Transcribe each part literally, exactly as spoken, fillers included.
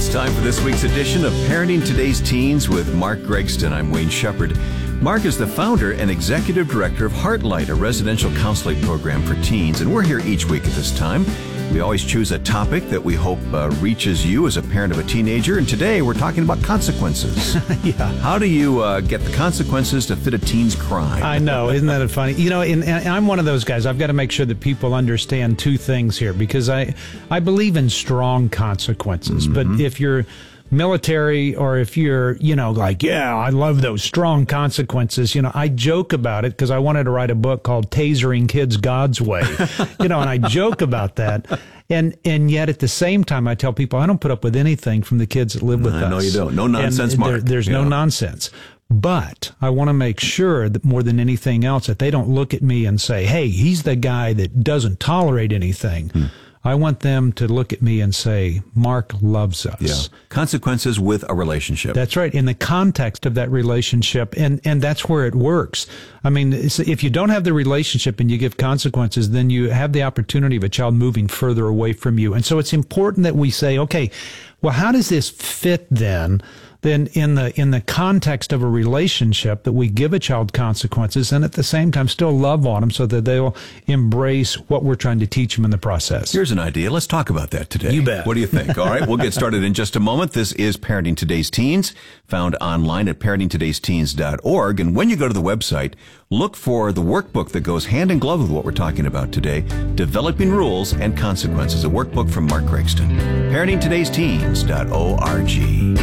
time for this week's edition of Parenting Today's Teens with Mark Gregston. I'm Wayne Shepherd. Mark is the founder and executive director of Heartlight, a residential counseling program for teens, and we're here each week at this time. We always choose a topic that we hope uh, reaches you as a parent of a teenager, and today we're talking about consequences. Yeah. How do you uh, get the consequences to fit a teen's crime? I know, isn't that funny? You know, and, and I'm one of those guys. I've got to make sure that people understand two things here, because I, I believe in strong consequences, mm-hmm. but if you're military, or if you're, you know, like, yeah, I love those strong consequences. You know, I joke about it because I wanted to write a book called Tasering Kids God's Way, you know, and I joke about that. And and yet at the same time, I tell people I don't put up with anything from the kids that live with I us. know you don't. No nonsense, and Mark. There, there's yeah. no nonsense. But I want to make sure that more than anything else, that they don't look at me and say, hey, he's the guy that doesn't tolerate anything. Hmm. I want them to look at me and say, Mark loves us. Yeah. Consequences with a relationship. That's right. In the context of that relationship. And, and that's where it works. I mean, if you don't have the relationship and you give consequences, then you have the opportunity of a child moving further away from you. And so it's important that we say, okay, well, how does this fit then? Then in the in the context of a relationship, that we give a child consequences and at the same time still love on them so that they'll embrace what we're trying to teach them in the process. Here's an idea. Let's talk about that today. You bet. What do you think? All right, we'll get started in just a moment. This is Parenting Today's Teens, found online at parenting today's teens dot org. And when you go to the website, look for the workbook that goes hand in glove with what we're talking about today, Developing Rules and Consequences, a workbook from Mark Gregston. parenting today's teens dot org.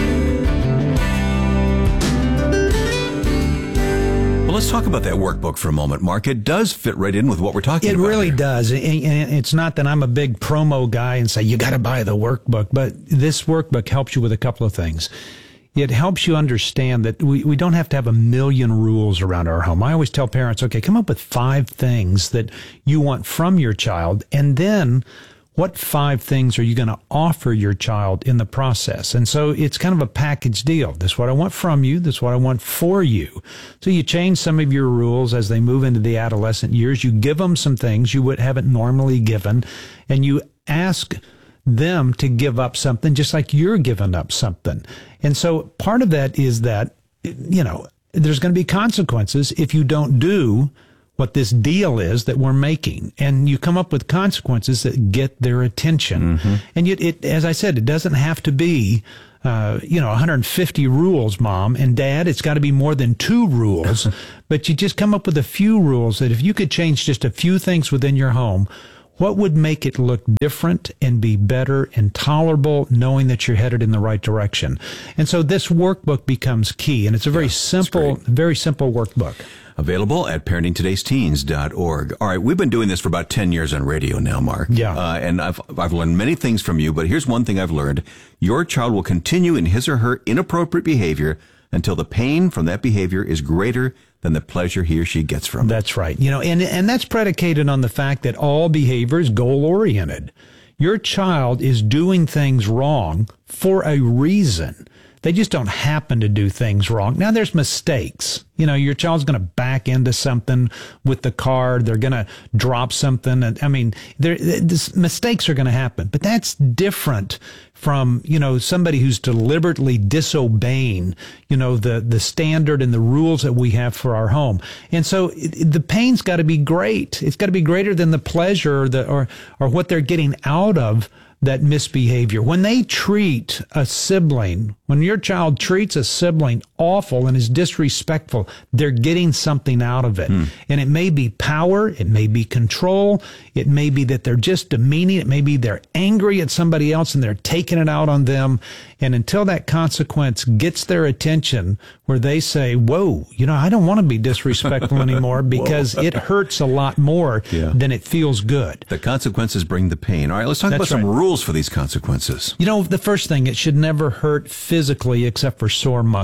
Well, let's talk about that workbook for a moment, Mark. It does fit right in with what we're talking it about. It really here. does. And it's not that I'm a big promo guy and say, you got to buy the workbook, but this workbook helps you with a couple of things. It helps you understand that we, we don't have to have a million rules around our home. I always tell parents, okay, come up with five things that you want from your child, and then what five things are you going to offer your child in the process? And so it's kind of a package deal. This is what I want from you. This is what I want for you. So you change some of your rules as they move into the adolescent years. You give them some things you would haven't normally given, and you ask them to give up something just like you're giving up something. And so part of that is that, you know, there's going to be consequences if you don't do what this deal is that we're making, and you come up with consequences that get their attention. Mm-hmm. And yet, it, as I said, it doesn't have to be, uh, you know, one hundred fifty rules, Mom and Dad. It's got to be more than two rules, but you just come up with a few rules that if you could change just a few things within your home, what would make it look different and be better and tolerable, knowing that you're headed in the right direction? And so this workbook becomes key, and it's a very yeah, simple, very simple workbook. Available at parenting today's teens dot org. All right, we've been doing this for about ten years on radio now, Mark. Yeah. Uh, and I've I've learned many things from you, but here's one thing I've learned. Your child will continue in his or her inappropriate behavior until the pain from that behavior is greater than the pleasure he or she gets from it. That's right. You know, and and that's predicated on the fact that all behavior is goal-oriented. Your child is doing things wrong for a reason. They just don't happen to do things wrong. Now, there's mistakes. You know, your child's going to back into something with the car. They're going to drop something. And I mean, there, this, mistakes are going to happen. But that's different from, you know, somebody who's deliberately disobeying, you know, the, the standard and the rules that we have for our home. And so it, the pain's got to be great. It's got to be greater than the pleasure or, the, or, or what they're getting out of that misbehavior. When they treat a sibling, when your child treats a sibling awful and is disrespectful, they're getting something out of it. Mm. And it may be power, it may be control, it may be that they're just demeaning, it may be they're angry at somebody else and they're taking it out on them. And until that consequence gets their attention, where they say, whoa, you know, I don't want to be disrespectful anymore, because it hurts a lot more yeah. than it feels good. The consequences bring the pain. All right, let's talk That's about some right. rules for these consequences. You know, the first thing, it should never hurt physically except for sore muscles.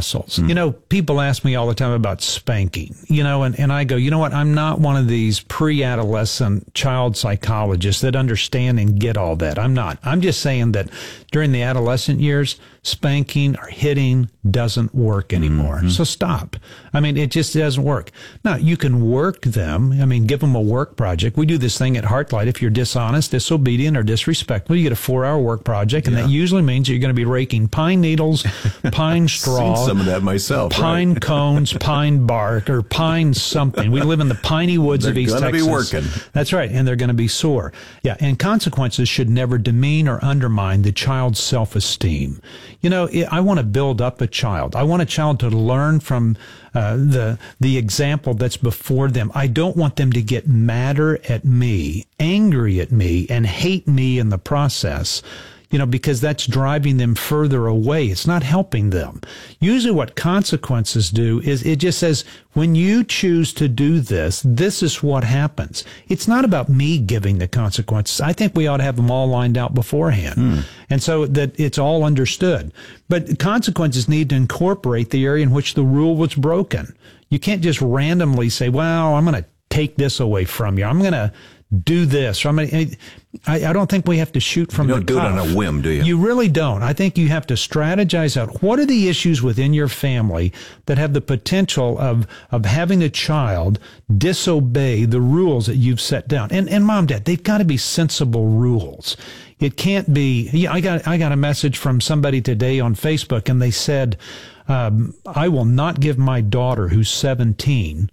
Mm-hmm. You know, people ask me all the time about spanking, you know, and, and I go, you know what? I'm not one of these pre-adolescent child psychologists that understand and get all that. I'm not. I'm just saying that during the adolescent years, spanking or hitting doesn't work anymore. Mm-hmm. So stop. I mean, it just doesn't work. Now, you can work them. I mean, give them a work project. We do this thing at Heartlight. If you're dishonest, disobedient, or disrespectful, you get a four-hour work project, and yeah. that usually means you're going to be raking pine needles, pine straw, seen some of that myself, pine right? cones, pine bark, or pine something. We live in the piney woods they're of East Texas. They're going to be working. That's right, and they're going to be sore. Yeah, and consequences should never demean or undermine the child's self-esteem. You know, I want to build up a child. I want a child to learn from uh, the the example that's before them. I don't want them to get madder at me, angry at me, and hate me in the process. You know, because that's driving them further away. It's not helping them. Usually what consequences do is it just says, when you choose to do this, this is what happens. It's not about me giving the consequences. I think we ought to have them all lined out beforehand. Mm. And so that it's all understood. But consequences need to incorporate the area in which the rule was broken. You can't just randomly say, well, I'm going to take this away from you. I'm going to do this. I mean, I, I don't think we have to shoot from the cuff. You don't do it on a whim, do you? You really don't. I think you have to strategize out what are the issues within your family that have the potential of of having a child disobey the rules that you've set down. And and mom, dad, they've got to be sensible rules. It can't be. Yeah, I got I got a message from somebody today on Facebook, and they said, um, "I will not give my daughter, who's seventeen,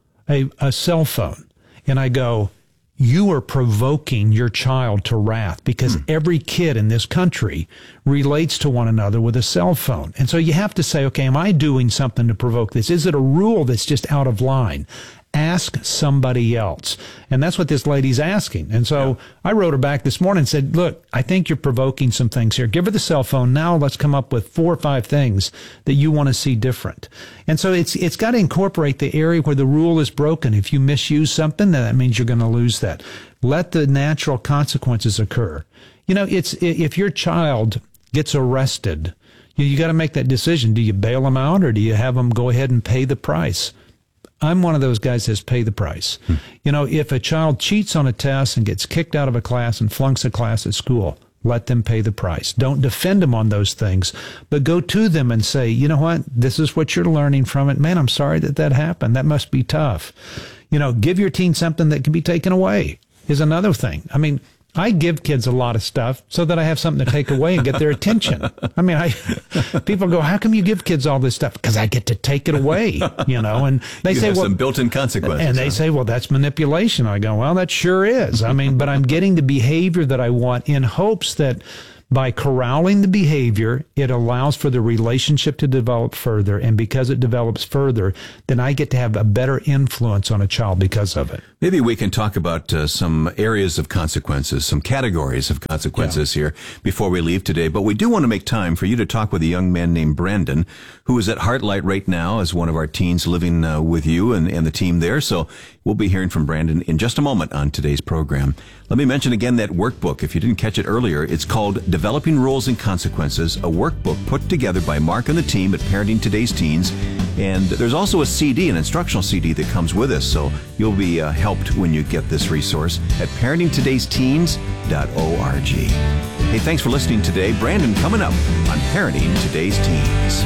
a a cell phone." And I go, you are provoking your child to wrath, because hmm. every kid in this country relates to one another with a cell phone. And so you have to say, okay, am I doing something to provoke this? Is it a rule that's just out of line? Ask somebody else. And that's what this lady's asking. And so yeah. I wrote her back this morning and said, look, I think you're provoking some things here. Give her the cell phone. Now let's come up with four or five things that you want to see different. And so it's it's got to incorporate the area where the rule is broken. If you misuse something, then that means you're going to lose that. Let the natural consequences occur. You know, it's if your child gets arrested, you, you got to make that decision. Do you bail them out, or do you have them go ahead and pay the price? I'm one of those guys that says pay the price. Hmm. You know, if a child cheats on a test and gets kicked out of a class and flunks a class at school, let them pay the price. Don't defend them on those things, but go to them and say, you know what, this is what you're learning from it. Man, I'm sorry that that happened. That must be tough. You know, give your teen something that can be taken away is another thing. I mean, I give kids a lot of stuff so that I have something to take away and get their attention. I mean, I people go, how come you give kids all this stuff? Because I get to take it away, you know. And they you say, have well, some built-in consequences. And they huh? say, well, that's manipulation. I go, well, that sure is. I mean, but I'm getting the behavior that I want in hopes that by corralling the behavior, it allows for the relationship to develop further. And because it develops further, then I get to have a better influence on a child because of it. Maybe we can talk about uh, some areas of consequences, some categories of consequences yeah. here before we leave today. But we do want to make time for you to talk with a young man named Brandon, who is at Heartlight right now as one of our teens living uh, with you and, and the team there. So we'll be hearing from Brandon in just a moment on today's program. Let me mention again that workbook. If you didn't catch it earlier, it's called Developing Rules and Consequences, a workbook put together by Mark and the team at Parenting Today's Teens. And there's also a C D, an instructional C D that comes with us, so you'll be uh, helped when you get this resource at parenting todays teens dot org. Hey, thanks for listening today. Brandon coming up on Parenting Today's Teens.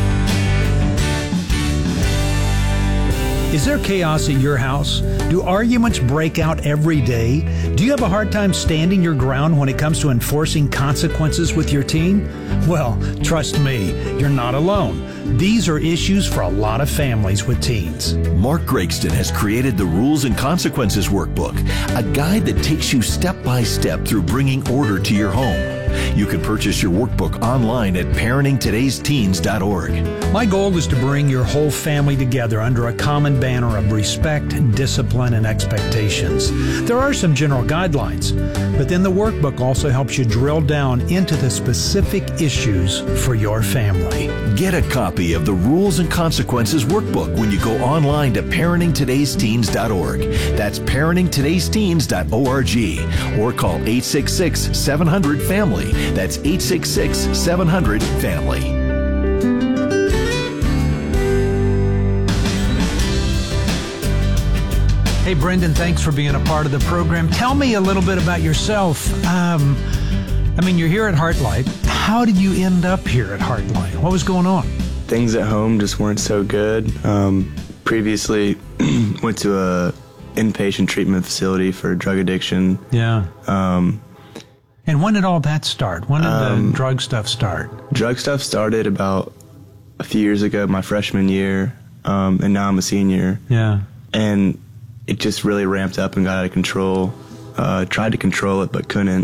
Is there chaos at your house? Do arguments break out every day? Do you have a hard time standing your ground when it comes to enforcing consequences with your teen? Well, trust me, you're not alone. These are issues for a lot of families with teens. Mark Gregston has created the Rules and Consequences Workbook, a guide that takes you step by step through bringing order to your home. You can purchase your workbook online at parenting todays teens dot org. My goal is to bring your whole family together under a common banner of respect, discipline, and expectations. There are some general guidelines, but then the workbook also helps you drill down into the specific issues for your family. Get a copy of the Rules and Consequences Workbook when you go online to parenting todays teens dot org. That's parenting todays teens dot org. Or call eight six six, seven hundred, family. That's eight six six, seven hundred, family. Hey, Brendan, thanks for being a part of the program. Tell me a little bit about yourself. Um, I mean, you're here at Heartlight. How did you end up here at Heartlight? What was going on? Things at home just weren't so good. Um, previously, went to a inpatient treatment facility for drug addiction. Yeah. Um, and when did all that start? When did um, the drug stuff start? Drug stuff started about a few years ago, my freshman year, um, and now I'm a senior. Yeah. And it just really ramped up and got out of control. Uh, tried to control it, but couldn't.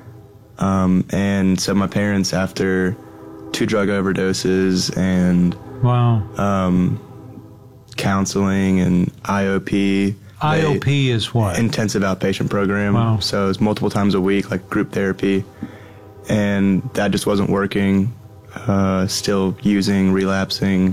Um, and so my parents, after two drug overdoses and wow, um, counseling and I O P. I O P is what? Intensive outpatient program. Wow. So it was multiple times a week, like group therapy. And that just wasn't working. Uh, still using, relapsing.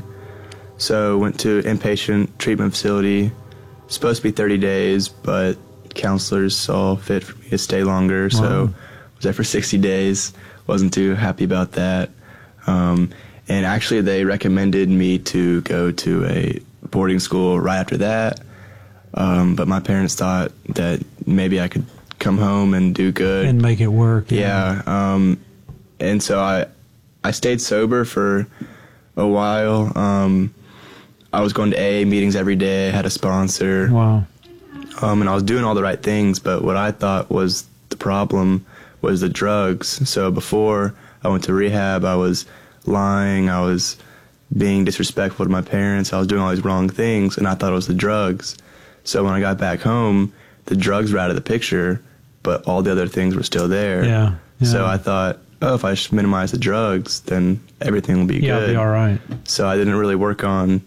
So went to inpatient treatment facility. Supposed to be thirty days, but counselors saw fit for me to stay longer. Wow. So was there for sixty days. Wasn't too happy about that. Um, and actually they recommended me to go to a boarding school right after that. Um, but my parents thought that maybe I could come home and do good. And make it work. Yeah. yeah um, and so I, I stayed sober for a while. Um, I was going to A A meetings every day, had a sponsor. Wow. Um, and I was doing all the right things, but what I thought was the problem was the drugs. So before I went to rehab, I was lying, I was being disrespectful to my parents, I was doing all these wrong things, and I thought it was the drugs. So when I got back home, the drugs were out of the picture, but all the other things were still there. Yeah. yeah. So I thought, oh, if I just minimize the drugs, then everything will be yeah, good. Yeah, be all right. So I didn't really work on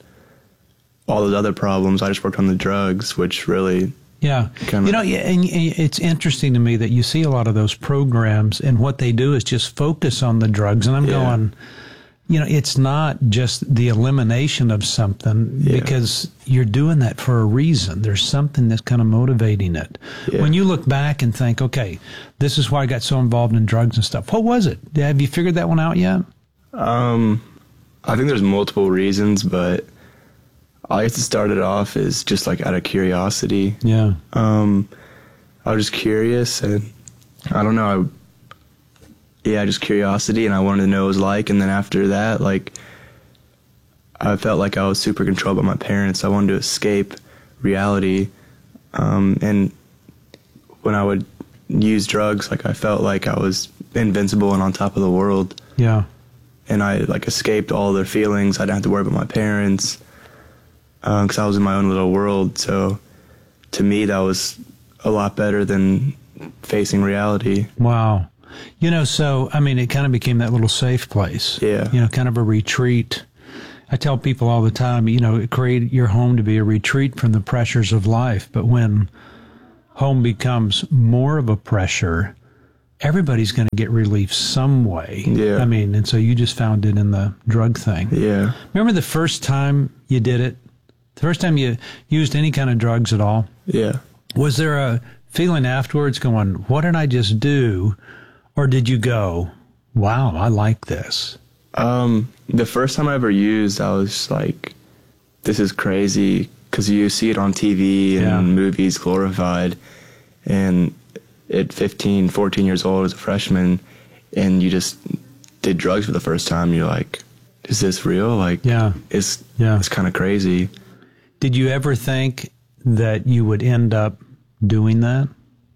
all those other problems. I just worked on the drugs, which really... Yeah. Kinda. You know, and it's interesting to me that you see a lot of those programs, and what they do is just focus on the drugs. And I'm yeah. going, you know, it's not just the elimination of something, yeah. because you're doing that for a reason. There's something that's kind of motivating it. Yeah. When you look back and think, okay, this is why I got so involved in drugs and stuff. What was it? Have you figured that one out yet? Um, I think there's multiple reasons, but I guess it started off as just like out of curiosity. Yeah. Um, I was just curious, and I don't know. I, yeah, just curiosity, and I wanted to know what it was like. And then after that, like, I felt like I was super controlled by my parents. I wanted to escape reality. Um, and when I would use drugs, like, I felt like I was invincible and on top of the world. Yeah. And I, like, escaped all their feelings. I didn't have to worry about my parents, because um, I was in my own little world. So to me, that was a lot better than facing reality. Wow. You know, so, I mean, it kind of became that little safe place. Yeah. You know, kind of a retreat. I tell people all the time, you know, create your home to be a retreat from the pressures of life. But when home becomes more of a pressure, everybody's going to get relief some way. Yeah. I mean, and so you just found it in the drug thing. Yeah. Remember the first time you did it? The first time you used any kind of drugs at all? Yeah. Was there a feeling afterwards going, what did I just do? Or did you go, wow, I like this? Um, the first time I ever used, I was like, this is crazy, because you see it on T V and yeah. movies glorified. And at fifteen, fourteen years old as a freshman, and you just did drugs for the first time, you're like, is this real? Like, yeah. it's, yeah. it's kind of crazy. Did you ever think that you would end up doing that?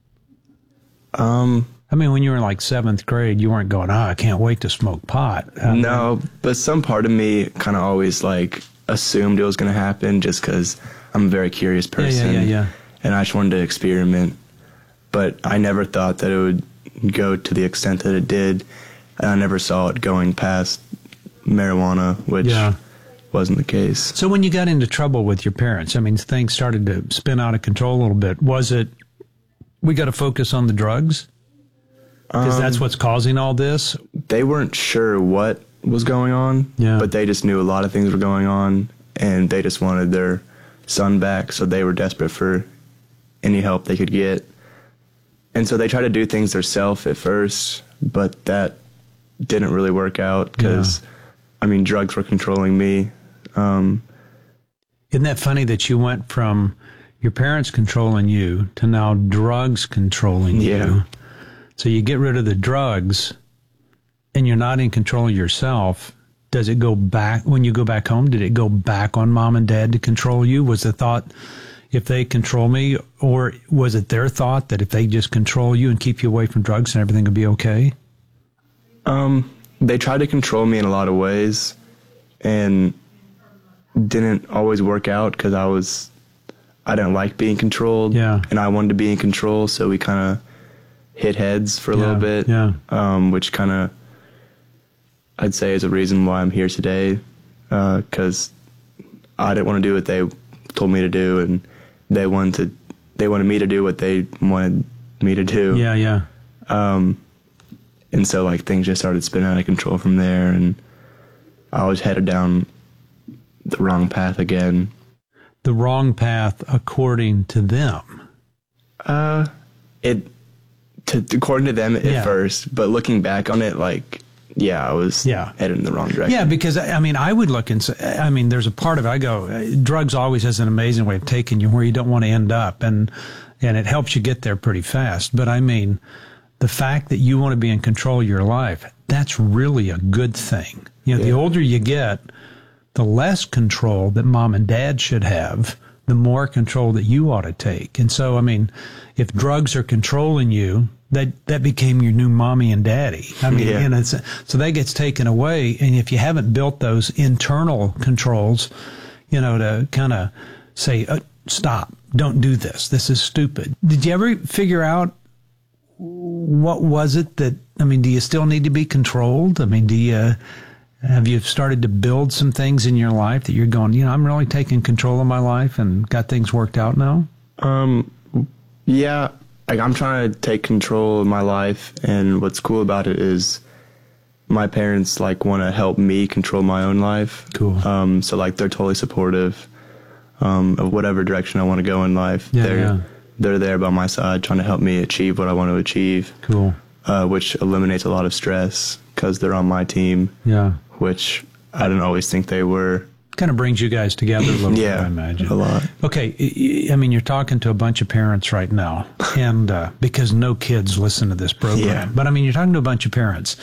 Um... I mean, when you were in like seventh grade, you weren't going, oh, I can't wait to smoke pot. I no, mean, but some part of me kind of always like assumed it was going to happen, just because I'm a very curious person. Yeah, yeah, yeah, yeah. And I just wanted to experiment. But I never thought that it would go to the extent that it did. And I never saw it going past marijuana, which yeah. wasn't the case. So when you got into trouble with your parents, I mean, things started to spin out of control a little bit. Was it, we got to focus on the drugs? Because that's what's causing all this? They weren't sure what was going on, yeah. but they just knew a lot of things were going on, and they just wanted their son back, so they were desperate for any help they could get. And so they tried to do things themselves at first, but that didn't really work out because, yeah. I mean, drugs were controlling me. Um, Isn't that funny that you went from your parents controlling you to now drugs controlling Yeah. you. So you get rid of the drugs and you're not in control of yourself. Does it go back when you go back home? Did it go back on mom and dad to control you? Was the thought, if they control me, or was it their thought that if they just control you and keep you away from drugs and everything would be okay? Um, they tried to control me in a lot of ways, and didn't always work out because I was, I didn't like being controlled. Yeah. And I wanted to be in control, so we kind of hit heads for a Yeah, little bit. yeah. Um, which kind of, I'd say, is a reason why I'm here today, because uh, I didn't want to do what they told me to do, and they wanted to, they wanted me to do what they wanted me to do. Yeah, yeah. Um, and so like things just started spinning out of control from there, and I was headed down the wrong path again. The wrong path according to them. Uh, it, to, according to them at Yeah. first, but looking back on it, like, yeah, I was Yeah. headed in the wrong direction. Yeah, because, I mean, I would look and say, I mean, there's a part of it, I go, uh, drugs always has an amazing way of taking you where you don't want to end up, and and it helps you get there pretty fast. But I mean, the fact that you want to be in control of your life, that's really a good thing. You know, Yeah. the older you get, the less control that mom and dad should have, the more control that you ought to take. And so, I mean, if drugs are controlling you, that that became your new mommy and daddy. I mean, Yeah. and it's, so that gets taken away. And if you haven't built those internal controls, you know, to kind of say, uh, stop, don't do this. This is stupid. Did you ever figure out what was it that, I mean, do you still need to be controlled? I mean, do you, have you started to build some things in your life that you're going, you know, I'm really taking control of my life and got things worked out now? Um, yeah, like I'm trying to take control of my life, and what's cool about it is my parents like want to help me control my own life. Cool. Um, so like they're totally supportive um, of whatever direction I want to go in life. Yeah, they're yeah. they're there by my side, trying to help me achieve what I want to achieve. Cool. Uh, which eliminates a lot of stress because they're on my team, Yeah. which I didn't always think they were. Kind of brings you guys together a little Yeah, bit, I imagine. a lot. Okay, y- y- I mean, you're talking to a bunch of parents right now, and uh, because no kids listen to this program, Yeah. but I mean, you're talking to a bunch of parents.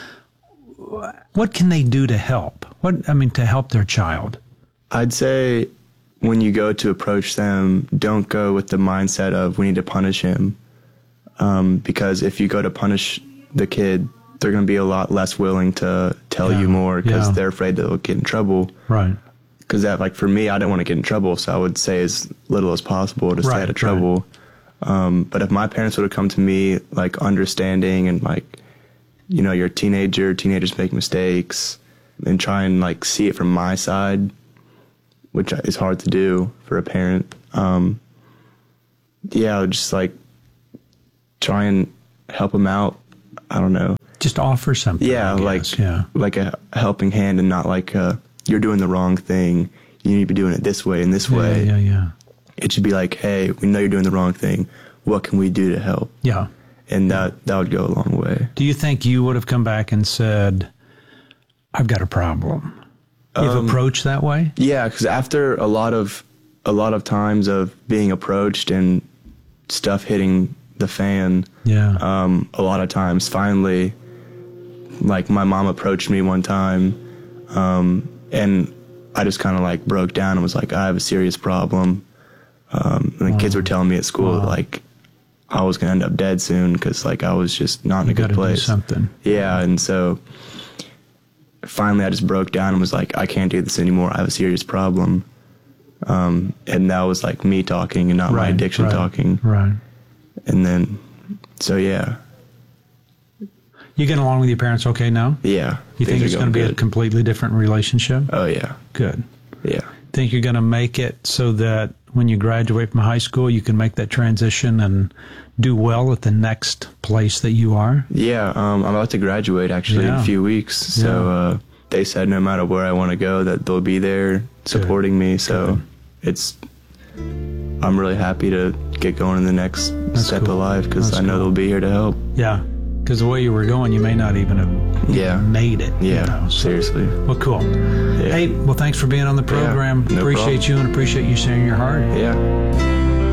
What can they do to help? What I mean, to help their child? I'd say when you go to approach them, don't go with the mindset of we need to punish him. Um, because if you go to punish the kid, they're going to be a lot less willing to tell Yeah, you more because yeah. they're afraid they'll get in trouble. Right. Because that, like, for me, I didn't want to get in trouble, so I would say as little as possible to stay Right, out of right. trouble. Um, but if my parents would have come to me, like, understanding and, like, you know, you're a teenager, teenagers make mistakes, and try and, like, see it from my side, which is hard to do for a parent. Um, yeah, I would just, like, try and help them out. I don't know. Just offer something. Yeah, I like guess. yeah. like a helping hand, and not like uh, you're doing the wrong thing. You need to be doing it this way and this Yeah, way. yeah, yeah. It should be like, hey, we know you're doing the wrong thing. What can we do to help? Yeah. And that that would go a long way. Do you think you would have come back and said, "I've got a problem"? You've Um, approached that way? Yeah, because after a lot of a lot of times of being approached and stuff hitting the fan, Yeah. um, a lot of times, finally, like my mom approached me one time, um, and I just kind of like broke down and was like, I have a serious problem. Um, and the Wow. kids were telling me at school, Wow. like, I was going to end up dead soon because, like, I was just not in You a good gotta do place. something. Yeah, and so finally I just broke down and was like, I can't do this anymore. I have a serious problem. Um, and that was like me talking and not my Right, addiction right, talking. Right. And then, so yeah, You getting along with your parents okay now? yeah. You things think are it's going to be a good. completely different relationship? Oh yeah, Good. yeah. Think you're going to make it so that when you graduate from high school, you can make that transition and do well at the next place that you are? Yeah, um, I'm about to graduate actually in Yeah. a few weeks. So Yeah. uh, they said no matter where I want to go, that they'll be there supporting me. So it's, I'm really happy to get going in the next That's step cool. of life because That's I know cool. they'll be here to help. Yeah. Because the way you were going, you may not even have Yeah. made it. Yeah, You know, so- seriously. Well, cool. Yeah. Hey, well, thanks for being on the program. no appreciate problem. you and appreciate you sharing your heart. Yeah.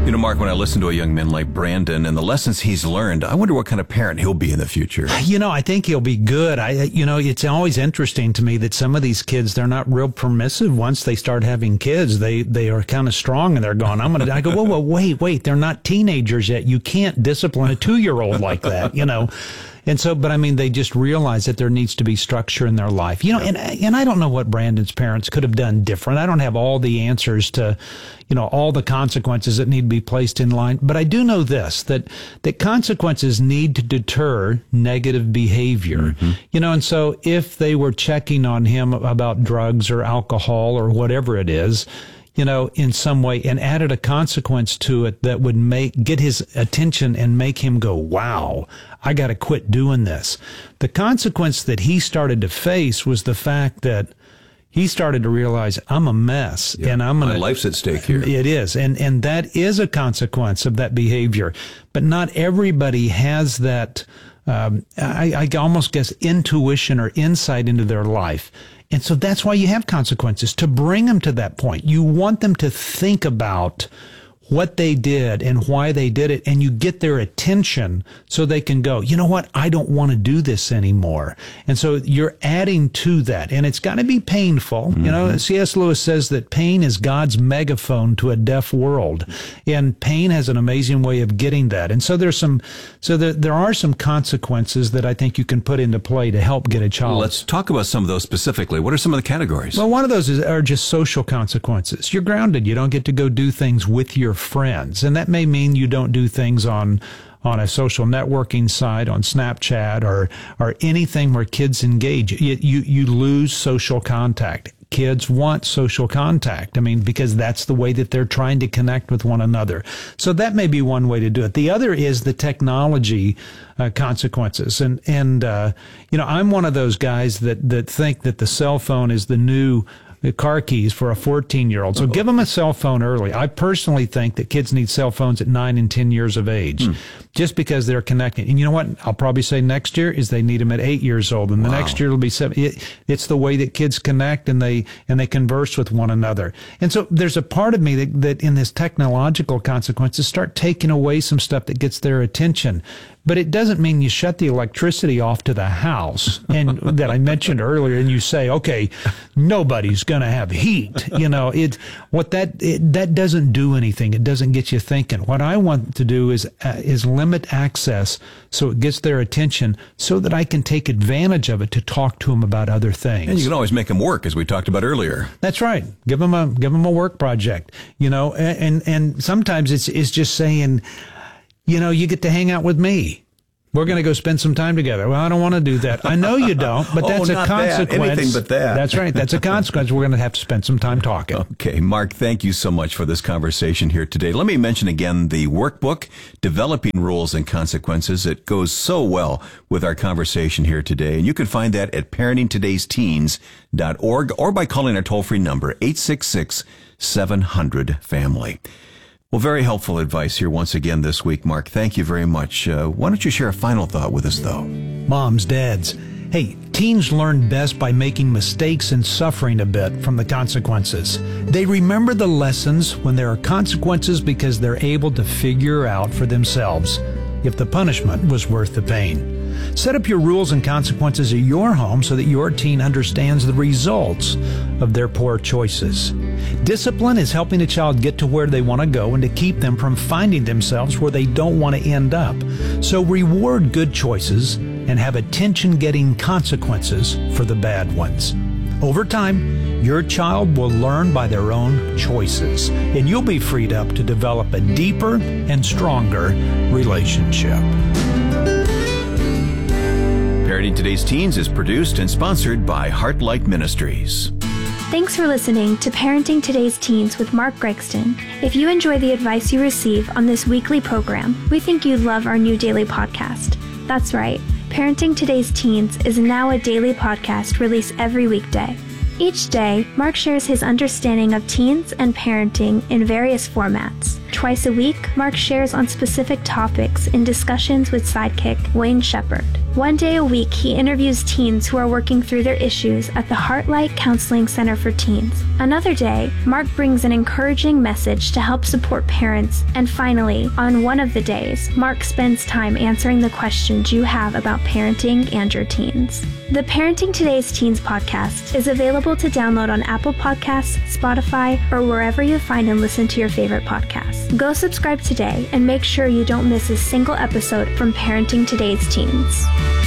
You know, Mark, when I listen to a young man like Brandon and the lessons he's learned, I wonder what kind of parent he'll be in the future. You know, I think he'll be good. I, you know, it's always interesting to me that some of these kids, they're not real permissive. Once they start having kids, they, they are kind of strong and they're going, I'm going to, I go, whoa, whoa, wait, wait, they're not teenagers yet. You can't discipline a two-year-old like that, you know. And so, but I mean, they just realize that there needs to be structure in their life, you know, and, and I don't know what Brandon's parents could have done different. I don't have all the answers to, you know, all the consequences that need to be placed in line. But I do know this, that, that consequences need to deter negative behavior, mm-hmm. you know, and so if they were checking on him about drugs or alcohol or whatever it is, you know, in some way, and added a consequence to it that would make, get his attention and make him go, wow, I got to quit doing this. The consequence that he started to face was the fact that he started to realize, I'm a mess, yeah, and I'm gonna, my life's at stake here. It is, and and that is a consequence of that behavior. But not everybody has that. Um, I, I almost guess intuition or insight into their life. And so that's why you have consequences, to bring them to that point. You want them to think about what they did and why they did it, and you get their attention so they can go, you know what, I don't want to do this anymore. And so you're adding to that, and it's got to be painful. Mm-hmm. You know, C S Lewis says that pain is God's megaphone to a deaf world, and pain has an amazing way of getting that. And so there's some, so there, there are some consequences that I think you can put into play to help get a child. Well, let's talk about some of those specifically. What are some of the categories? Well, one of those is, are just social consequences. You're grounded. You don't get to go do things with your friends. And that may mean you don't do things on on a social networking site, on Snapchat, or or anything where kids engage. You, you, you lose social contact. Kids want social contact. I mean, because that's the way that they're trying to connect with one another. So that may be one way to do it. The other is the technology uh, consequences. And, and uh, you know, I'm one of those guys that, that think that the cell phone is the new the car keys for a fourteen-year-old. So give them a cell phone early. I personally think that kids need cell phones at nine and ten years of age, hmm. just because they're connected. And you know what? I'll probably say next year is they need them at eight years old, and the wow. next year it'll be seven. It, it's the way that kids connect and they and they converse with one another. And so there's a part of me that, that in this technological consequences start taking away some stuff that gets their attention. But it doesn't mean you shut the electricity off to the house and that I mentioned earlier, and you say, okay, nobody's going to have heat. You know, it what that it, that doesn't do anything. It doesn't get you thinking. What I want to do is uh, is limit access so it gets their attention, so that I can take advantage of it to talk to them about other things. And you can always make them work, as we talked about earlier. That's right. Give them a give them a work project. You know, and and sometimes it's it's just saying, you know, you get to hang out with me. We're going to go spend some time together. Well, I don't want to do that. I know you don't, but that's oh, a consequence. That. Anything but that. That's right. That's a consequence. We're going to have to spend some time talking. Okay. Mark, thank you so much for this conversation here today. Let me mention again the workbook, Developing Rules and Consequences. It goes so well with our conversation here today. And you can find that at parenting todays teens dot org or by calling our toll-free number, eight six six, seven hundred, family. Well, very helpful advice here once again this week, Mark. Thank you very much. Uh, why don't you share a final thought with us, though? Moms, dads, hey, teens learn best by making mistakes and suffering a bit from the consequences. They remember the lessons when there are consequences because they're able to figure out for themselves if the punishment was worth the pain. Set up your rules and consequences at your home so that your teen understands the results of their poor choices. Discipline is helping a child get to where they want to go and to keep them from finding themselves where they don't want to end up. So reward good choices and have attention-getting consequences for the bad ones. Over time, your child will learn by their own choices, and you'll be freed up to develop a deeper and stronger relationship. Parenting Today's Teens is produced and sponsored by Heartlight Ministries. Thanks for listening to Parenting Today's Teens with Mark Gregston. If you enjoy the advice you receive on this weekly program, we think you'd love our new daily podcast. That's right, Parenting Today's Teens is now a daily podcast released every weekday. Each day, Mark shares his understanding of teens and parenting in various formats. Twice a week, Mark shares on specific topics in discussions with sidekick Wayne Shepherd. One day a week, he interviews teens who are working through their issues at the Heartlight Counseling Center for Teens. Another day, Mark brings an encouraging message to help support parents. And finally, on one of the days, Mark spends time answering the questions you have about parenting and your teens. The Parenting Today's Teens podcast is available to download on Apple Podcasts, Spotify, or wherever you find and listen to your favorite podcasts. Go subscribe today and make sure you don't miss a single episode from Parenting Today's Teens.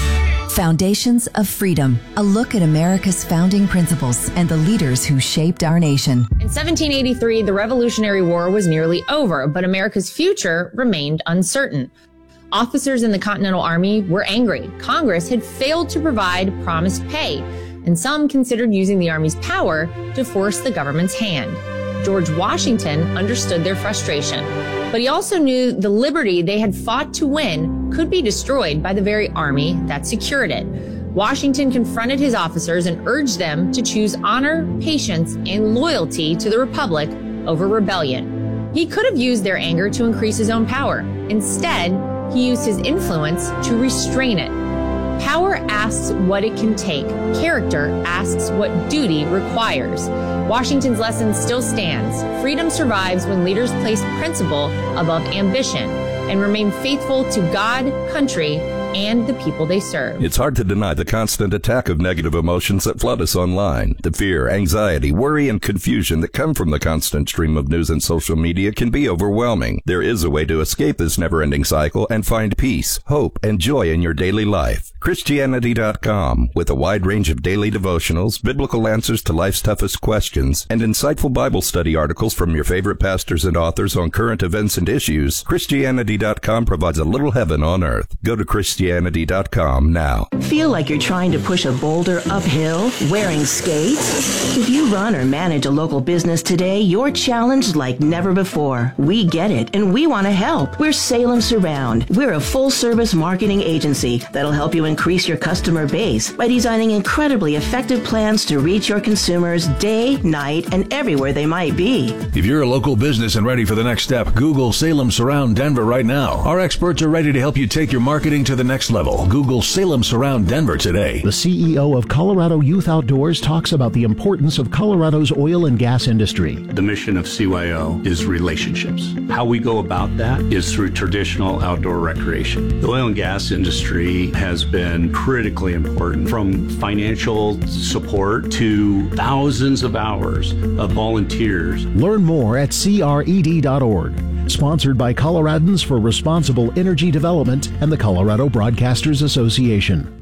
Foundations of Freedom, a look at America's founding principles and the leaders who shaped our nation. In seventeen eighty-three, the Revolutionary War was nearly over, but America's future remained uncertain. Officers in the Continental Army were angry. Congress had failed to provide promised pay, and some considered using the Army's power to force the government's hand. George Washington understood their frustration, but he also knew the liberty they had fought to win could be destroyed by the very army that secured it. Washington confronted his officers and urged them to choose honor, patience, and loyalty to the Republic over rebellion. He could have used their anger to increase his own power. Instead, he used his influence to restrain it. Power asks what it can take. Character asks what duty requires. Washington's lesson still stands. Freedom survives when leaders place principle above ambition and remain faithful to God, country, and the people they serve. It's hard to deny the constant attack of negative emotions that flood us online. The fear, anxiety, worry, and confusion that come from the constant stream of news and social media can be overwhelming. There is a way to escape this never-ending cycle and find peace, hope, and joy in your daily life. Christianity dot com, with a wide range of daily devotionals, biblical answers to life's toughest questions, and insightful Bible study articles from your favorite pastors and authors on current events and issues, Christianity dot com provides a little heaven on earth. Go to Christianity dot com now. Feel like you're trying to push a boulder uphill wearing skates? If you run or manage a local business today, you're challenged like never before. We get it, and we want to help. We're Salem Surround. We're a full-service marketing agency that'll help you increase your customer base by designing incredibly effective plans to reach your consumers day, night, and everywhere they might be. If you're a local business and ready for the next step, Google Salem Surround Denver right now. Our experts are ready to help you take your marketing to the next level. Google Salem Surround Denver today. The C E O of Colorado Youth Outdoors talks about the importance of Colorado's oil and gas industry. The mission of C Y O is relationships. How we go about that is through traditional outdoor recreation. The oil and gas industry has been critically important, from financial support to thousands of hours of volunteers. Learn more at C R E D dot org. Sponsored by Coloradans for Responsible Energy Development and the Colorado Broadcasters Association.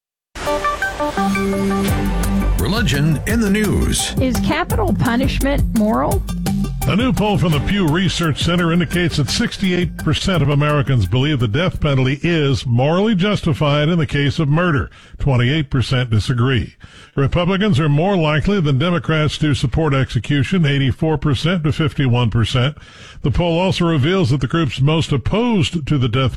Religion in the news. Is capital punishment moral? A new poll from the Pew Research Center indicates that sixty-eight percent of Americans believe the death penalty is morally justified in the case of murder. twenty-eight percent disagree. Republicans are more likely than Democrats to support execution, eighty-four percent to fifty-one percent. The poll also reveals that the groups most opposed to the death